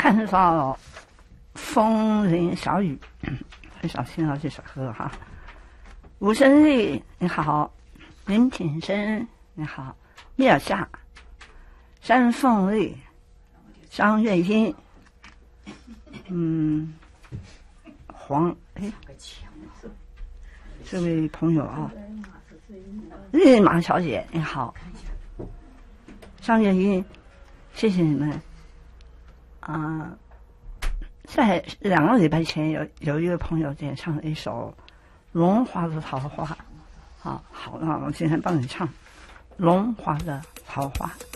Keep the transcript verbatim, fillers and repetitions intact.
看到风淋小雨，很少听到这首歌哈。吴胜利你好，林品生你好，米尔夏、山凤丽、张月英，嗯，黄哎，这位朋友啊，丽马小姐你好，张月英，谢谢你们啊、呃！在两个礼拜前有有一位朋友点唱了一首《龙华的桃花》，好好，那我今天帮你唱《龙华的桃花》。